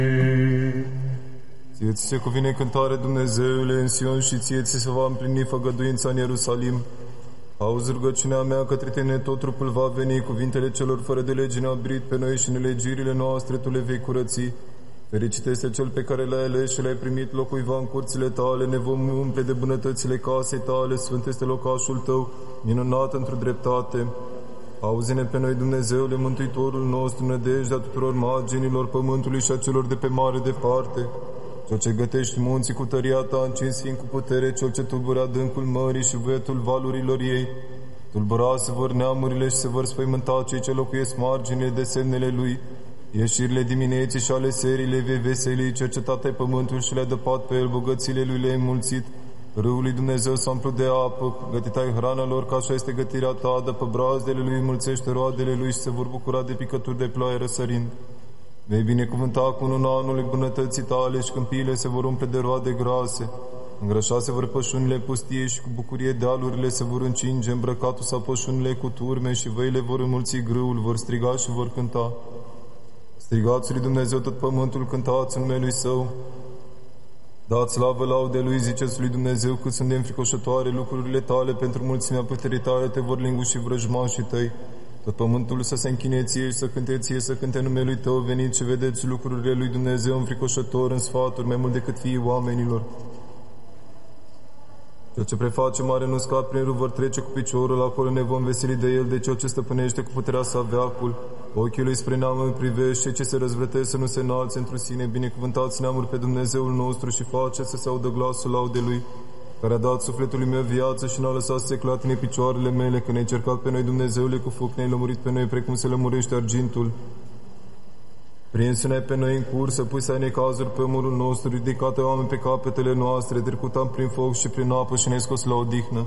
Ție ți se cuvine cântare, Dumnezeule, în Sion, și ție ți se va împlini făgăduința în Ierusalim. Auzi rugăciunea mea către tine, tot trupul va veni, cuvintele celor fără de lege ne-au brit pe noi și nelegirile noastre tu le vei curăți. Fericit este cel pe care l-ai ales și l-ai primit, locuiva în curțile tale, ne vom umple de bunătățile casei tale, sfânt este locașul tău, minunat într-o dreptate. Auzi-ne pe noi, Dumnezeule, Mântuitorul nostru, nădejdea tuturor marginilor pământului și a celor de pe mare departe. Cel ce gătești munții cu tăria ta, încins fiind cu putere, cel ce tulbure adâncul mării și vâietul valurilor ei. Tulbura se vor neamurile și se vor spăimânta cei ce locuiesc marginile de semnele lui. Ieșirile dimineții și ale serii le vei veseli, cercetat ai pământul și le-a dăpat pe el, bogățile lui le-ai înmulțit. Râul lui Dumnezeu s-a umplut de apă, gătit ai hrana lor, că așa este gătirea ta, dă pe brazdele lui înmulțește roadele lui și se vor bucura de picături de ploaie răsărind. Vei binecuvânta cu unul anului bunătății tale și câmpiile se vor umple de roade grase. Îngrășa se vor pășunile pustie și cu bucurie dealurile se vor încinge, îmbrăcatul sa pășunile cu turme și văile vor înmulți grâul, vor striga și vor cânta. Strigați lui Dumnezeu tot pământul, cântați în numele lui Său. Dați slavă laude lui, ziceți lui Dumnezeu, cât sunt de înfricoșătoare lucrurile tale, pentru mulțimea puterii tale te vor linguși vrăjmașii tăi. Tot pământul să se închine ție și să cânte ție, să cânte numele lui tău, veniți și vedeți lucrurile lui Dumnezeu înfricoșător în sfaturi, mai mult decât fiii oamenilor. Cel ce preface mare nu scap, prin râu vor trece cu piciorul, acolo ne vom veseli de el, de cel ce stăpânește cu puterea sa veacul. Ochii lui spre neamuri privește, ce se răzvrătesc să nu se înalțe într-o sine. Binecuvântați neamuri pe Dumnezeul nostru și face să se audă glasul laudelui, care a dat sufletului meu viață și n-a lăsat să se clatine picioarele mele, când ne-ai cercat pe noi, Dumnezeule, cu foc, ne-ai lămurit pe noi precum se lămurește argintul. Prins-ne pe noi în cursă, pui să ai necazuri pe umărul nostru, ridicate oameni pe capetele noastre, trecutam prin foc și prin apă și ne-ai scos la odihnă.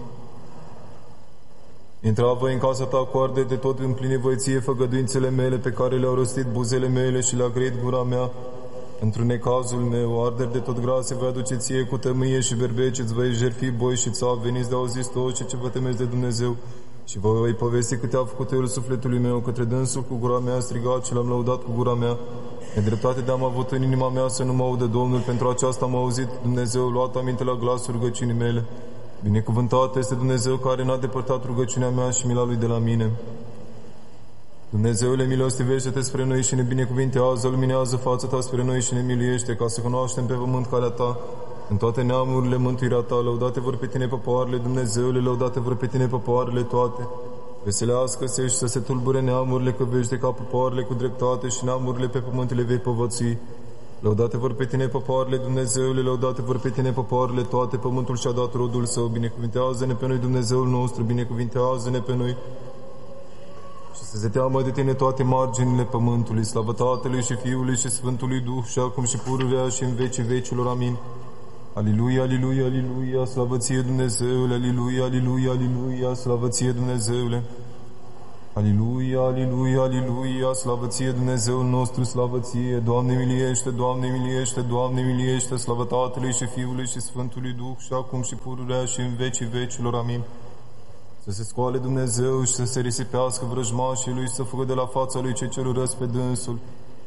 Intra voi în casa ta cu arde de tot, împlini voi ție făgăduințele mele pe care le-au rostit buzele mele și le-a grăit gura mea. Într-un necazul meu, arderi de tot grase voi aduce ție cu tămâie și berbeci, îți voi jertfi boi și țav, veniți de auziți toți ce vă temeți de Dumnezeu. Și vă voi povesti câte a făcut el sufletului meu, către dânsul cu gura mea strigat și l-am lăudat cu gura mea. Nedreptate de-am avut în inima mea să nu mă audă Domnul, pentru aceasta am auzit Dumnezeu, luat aminte la glasul rugăciunii mele. Binecuvântat este Dumnezeu care n-a depărtat rugăciunea mea și mila lui de la mine. Dumnezeule, milostivește-te spre noi și ne binecuvintează, luminează fața ta spre noi și ne miluiește, ca să cunoaștem pe pământ calea ta. În toate neamurile mântuirea ta, lăudate vor pe tine popoarele, Dumnezeule, lăudate vor pe tine popoarele toate. Veselească-se și să se tulbure neamurile, că vește ca popoarele cu dreptate și neamurile pe pământ le vei povățui. Lăudate vor pe tine popoarele, Dumnezeule, lăudate vor pe tine popoarele toate, pământul și-a dat rodul său. Binecuvintează-ne pe noi, Dumnezeul nostru, binecuvintează-ne pe noi. Și să se teamă de tine toate marginile pământului, slavă Tatălui și Fiului și Sfântului Duh, și acum și pururea și în vecii vecilor. Amin. Aliluia, aliluia, aliluia, slavă ție Dumnezeule, aliluia, aliluia, aliluia, slavă ție Dumnezeule. Aliluia, aliluia, aliluia, slavă ție Dumnezeul nostru, slavă ție. Doamne miliește, Doamne miliește, Doamne miliește, slavă Tatălui și Fiului și Sfântului Duh, și acum și pururea și în vecii vecilor. Amin. Să se scoale Dumnezeu și să se risipească vrăjmașii lui și să fugă de la fața lui cei ce urăsc pe dânsul.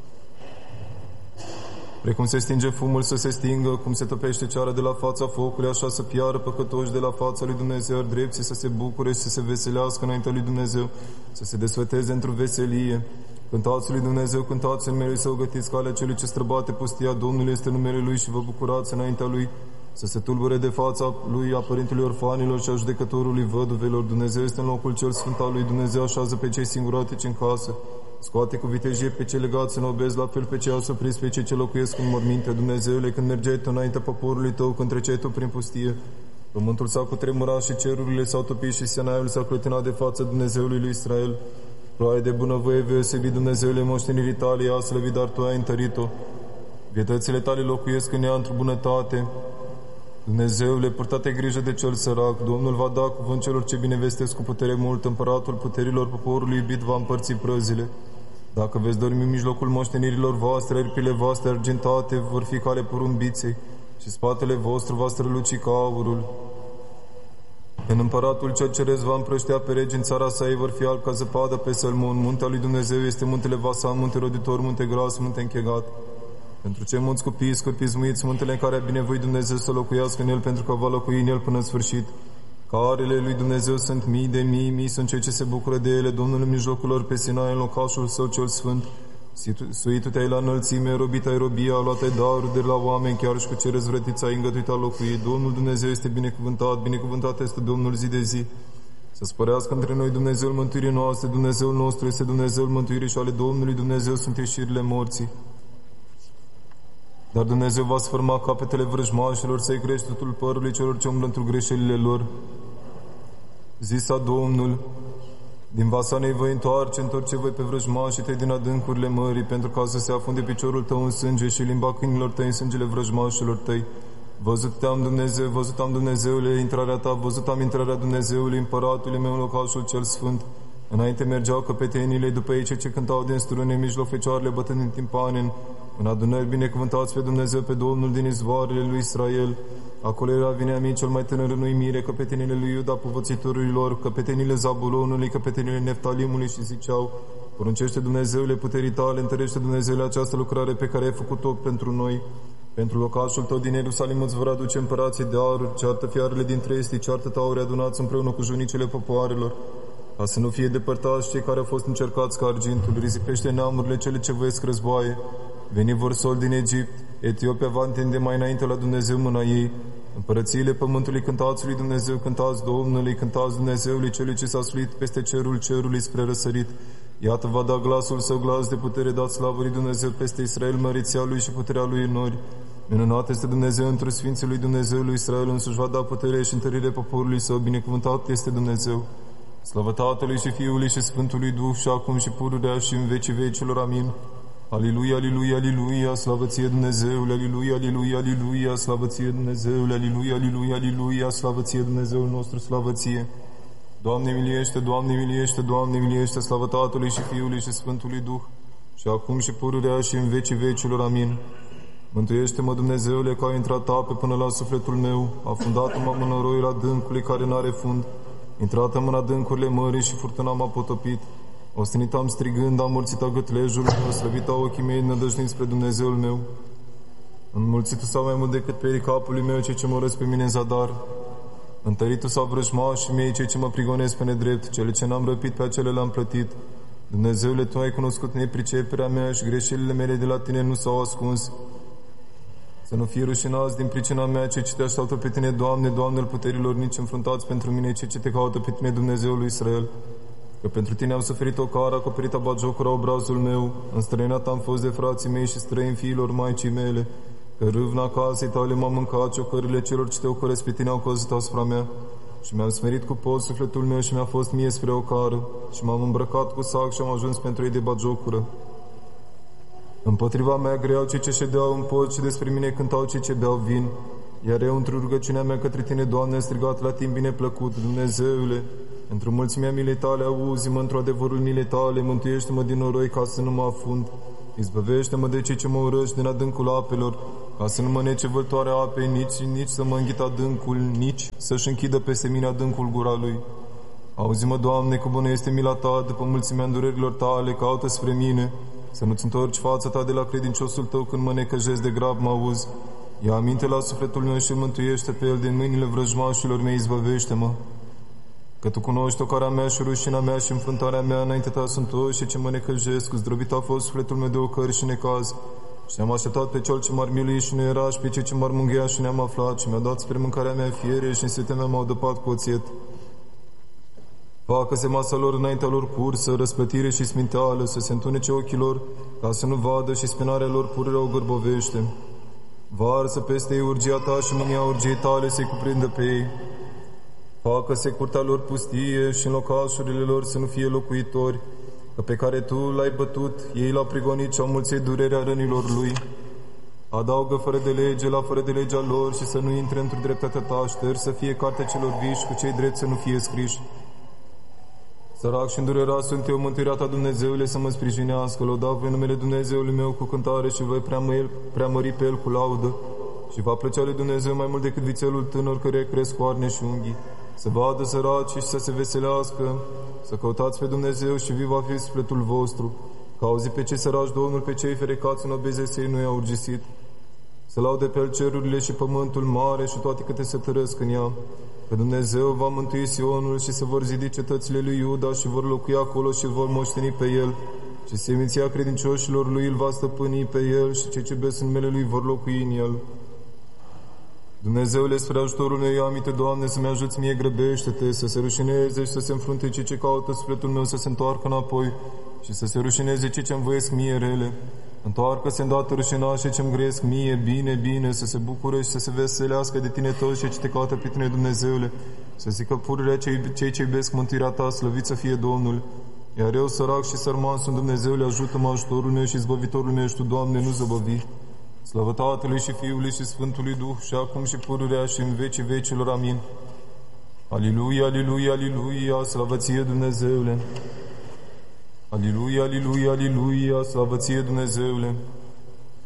Precum se stinge fumul să se stingă, cum se topește ceara de la fața focului, așa să piară păcătoși de la fața lui Dumnezeu, iar drepții să se bucure și să se veselească înaintea lui Dumnezeu, să se desfăteze într-o veselie. Cântați lui Dumnezeu, cântați în numele Său, gătiți calea celui ce străbate pustia, Domnul este numele Lui și vă bucurați înaintea Lui. Să se tulbure de fața Lui a părintelui orfanilor și a judecătorului văduvelor. Dumnezeu este în locul cel sfânt al Lui, Dumnezeu așează pe cei singuratici în casă. Scoate cu vitejie pe cei legați în obez, la fel pe cei asupriți, pe cei ce locuiesc în morminte. Dumnezeule, când mergeai tu înaintea poporului tău, când treceai tu prin pustie, pământul s-a cutremurat și cerurile s-au topit și Sinaiul s-a clătinat de față Dumnezeului lui Israel. Ploaie de bunăvoie vei osebi, Dumnezeule, moștenirii tale, ea slăvit, dar tu ai întărit-o. Vietățile tale locuiesc în ea într-o bunătate. Dumnezeule, purtate grijă de cel sărac, Domnul va da cuvânt celor ce binevestesc cu putere mult, împăratul puterilor poporului iubit va împărți prăzile. Dacă veți dormi în mijlocul moștenirilor voastre, aripile voastre argintate vor fi cale porumbiței și spatele vostru va străluci ca aurul. În împăratul cel ceresc va împrăștea pe regi în țara sa, ei vor fi alb ca zăpadă pe Sălmon. Muntea lui Dumnezeu este muntele Vasan, munte roditor, munte gras, munte închegat. Pentru cei mulți copii scăpismuiți, muntele în care a binevoit Dumnezeu să locuiască în el, pentru că va locui în el până în sfârșit. Carele lui Dumnezeu sunt mii de mii sunt cei ce se bucură de ele, Domnul în mijlocul lor pe Sinai, în locașul său cel sfânt. Suitul te-ai la înălțime, robit ai robia, luat-ai daruri de la oameni, chiar și cu ce răzvrătiți ai îngătuit a locui. Domnul Dumnezeu este binecuvântat, binecuvântat este Domnul zi de zi. Să spărească între noi Dumnezeul mântuirii noastre, Dumnezeul nostru este Dumnezeul mântuirii și ale Domnului Dumnezeu sunt ieșirile morții. Dar Dumnezeu va sfârma capetele vrăjmașilor, să-i crește totul părului celor ce umblă într greșelile lor. Zisa Domnul, din Vasanei voi întoarce voi pe vrăjmașii tăi din adâncurile mării, pentru ca să se afunde piciorul tău în sânge și limba câinilor tăi în sângele vrăjmașilor tăi. Văzut am Dumnezeule intrarea ta, văzut am intrarea Dumnezeului, împăratului meu în locașul cel sfânt. Înainte mergeau căpetenile, după ei ce cântau din strune, în mijloc fecioarele bătând în timpane. În adunări binecuvântați pe Dumnezeu, pe Domnul din izvoarele lui Israel. Acolo era Viniamin cel mai tânăr în uimire, căpetenile lui Iuda, povățitorilor, căpetenile Zabulonului, căpetenile Neftalimului și ziceau: poruncește Dumnezeule puterii tale, întărește Dumnezeule această lucrare pe care ai făcut-o pentru noi. Pentru locașul tău din Ierusalim îți vor aduce împărații de aur, ceartă fiarele dintre estii, ceartă tauri adunați împreună cu junicele popoarelor, ca să nu fie depărtați cei care au fost încercați ca argintul. Rizipește neamurile cele ce voiesc războaie. Veni vor sol din Egipt, Etiopia va întinde mai înainte la Dumnezeu mâna ei. Împărățiile pământului cântați lui Dumnezeu, cântați Domnului, cântați Dumnezeului celui ce s-a suit peste cerul cerului spre răsărit. Iată va da glasul său, glas de putere, dat slavă lui Dumnezeu peste Israel, măriția lui și puterea lui în nori. Minunat este Dumnezeu întru Sfinții lui Dumnezeu lui Israel, însuși va da putere și întărire poporului său, binecuvântat este Dumnezeu. Slavă Tatălui și Fiului și Sfântului Duh, și acum și pururea și în vecii vecilor. Amin. Aliluia, aliluia, aliluia, slavă ție Dumnezeule, aliluia, aliluia, aliluia, slavă ție Dumnezeule, aliluia, aliluia, aliluia, slavă ție Dumnezeul nostru, slavă ție. Doamne miliește, Doamne miliește, Doamne miliește, slavă Tatălui și Fiului și Sfântului Duh, și acum și pururea și în vecii vecilor. Amin. Mântuiește-mă, Dumnezeule, că ai intrat ape până la sufletul meu, afundat-mă în noroiul adâncului care n-are fund, intrat-am în adâncurile mării și furtuna m-a potopit. Ostenit am strigând, am mulțit a gâtlejul meu, slăbit a ochii mei nădăjniți spre Dumnezeul meu. Înmulțitul s-a mai mult decât perii capului meu, cei ce mă urăsc pe mine în zadar. Întăritul s-a vrăjmașii mei, cei ce mă prigonesc pe nedrept, cele ce n-am răpit pe acele le-am plătit. Dumnezeule, Tu ai cunoscut nepriceperea mea și greșelile mele de la Tine nu s-au ascuns. Să nu fie rușinați din pricina mea cei ce Te așteaptă pe Tine, Doamne, Doamne al puterilor, nici înfruntați pentru mine cei ce Te caută pe Tine, Dumnezeul lui Israel. Că pentru Tine am suferit o cară, acoperită batjocura obrazul meu, înstrăinat am fost de frații mei și străin fiilor maicii mele, că râvna casei Tale m-a mâncat, ciocările celor ce Te ocăresc pe Tine au căzut asupra mea. Și mi-am smerit cu pot sufletul meu și mi-a fost mie spre o cară, și m-am îmbrăcat cu sac și am ajuns pentru ei de batjocură. Împotriva mea greau cei ce ședeau în pod și despre mine cântau cei ce beau vin. Iar eu, într-o rugăciunea mea către Tine, Doamne, am strigat la timp bineplăcut: Dumnezeule, într-o mulțimea milei Tale, auzi-mă, într-o adevărul milei Tale, mântuiește-mă din noroi ca să nu mă afund. Izbăvește-mă de cei ce mă urăști din adâncul apelor, ca să nu mă nece vâltoarea apei, nici să mă înghită adâncul, nici să-și închidă peste mine adâncul gura lui. Auzi-mă, Doamne, că bună este mila Ta, după mulțimea îndurerilor Tale, caută spre mine. Să nu-ți întorci fața Ta de la credinciosul Tău când mă necăjesc de grab, mă auzi. Ia aminte la sufletul meu și mântuiește pe el din mâinile vrăjmașilor mei, izbăvește-mă. Că Tu cunoști ocarea mea și rușina mea și înfruntarea mea, înainte Ta sunt toți și ce mă necăjesc, zdrobit a fost sufletul meu de ocări și necaz. Și ne-am așteptat pe Cel ce m-ar milui și nu era, și pe cei ce m-ar munghea și ne-am aflat, și mi-a dat spre mâncarea mea fiere și în setea mea m-au dăpat cu oțet. Facă-se masa lor înaintea lor cursă, răsplătire și sminteală, să se întunece ochii lor, ca să nu vadă, și spinarea lor pururea o gârbovește. Varsă peste ei urgia Ta și mânia urgiei Tale să-i cuprindă pe ei. Facă-se curtea lor pustie și în locașurile lor să nu fie locuitori, că pe care Tu l-ai bătut, ei l-au prigonit și au mulțit durerea rănilor lui. Adaugă fără de lege la fără de legea lor și să nu intre într-o dreptatea Ta, ștergi să fie cartea celor viși, cu cei drepți să nu fie scriși. Sărac și îndurerat sunt eu, mântuirea Ta, Dumnezeule, să mă sprijinească. Lăuda voi numele Dumnezeului meu cu cântare și voi preamări pe El cu laudă. Și va plăcea lui Dumnezeu mai mult decât vițelul tânăr care cresc coarne și unghii. Să vadă săracii și să se veselească, să căutați pe Dumnezeu și viu va fi sufletul vostru. că auzi pe cei săraci Domnul, pe cei ferecați în obezesei nu i-a urgisit. Să laude pe el cerurile și pământul mare și toate câte se tărăsc în ea. Că Dumnezeu va mântui Sionul și se vor zidi cetățile lui Iuda și vor locui acolo și vor moșteni pe el. Și seminția credincioșilor lui îl va stăpâni pe el și cei ce iubesc numele lui vor locui în el. Dumnezeule, spre ajutorul meu, ia aminte, Doamne, să-mi ajuți mie, grăbește-te, să se rușineze și să se înfrunte cei ce caută sufletul meu, să se întoarcă înapoi și să se rușineze cei ce-mi voiesc mie rele. Întoarcă-se îndată rușinașii ce-mi grăiesc mie, bine, bine, să se bucure și să se veselească de tine toți cei ce te caută pe tine, Dumnezeule, să zică pururea cei ce iubesc mântuirea ta, slăvit să fie Domnul. Iar eu, sărac și sărman, sunt, Dumnezeule, ajută-mă, ajutorul meu și izbăvitorul meu ești tu, Doamne, nu zăbăvi. Slavă Tatălui și Fiului și Sfântului Duh, și acum și pururea și în vecii vecilor. Amin. Aliluia, aliluia, aliluia, slavă ție, Dumnezeule. Aliluia, aliluia, aliluia, slavă ție, Dumnezeule.